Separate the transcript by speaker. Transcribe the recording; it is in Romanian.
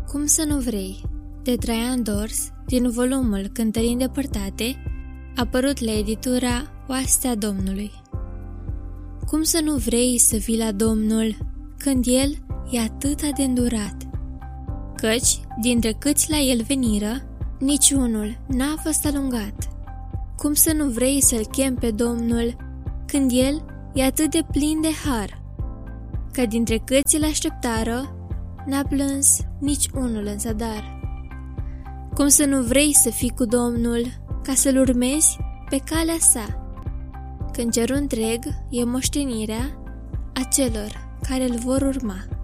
Speaker 1: Cum să nu vrei, de Traian Dors, din volumul Cântării îndepărtate, apărut la editura Oastea Domnului. Cum să nu vrei să vii la Domnul când El e atâta de îndurat? Căci, dintre câți la El veniră, niciunul n-a fost alungat. Cum să nu vrei să-L chemi pe Domnul când El e atât de plin de har? Că dintre câți îl așteptară, n-a plâns nici unul în zadar. Cum să nu vrei să fii cu Domnul ca să-L urmezi pe calea sa, când cerul întreg e moștenirea acelor care îl vor urma.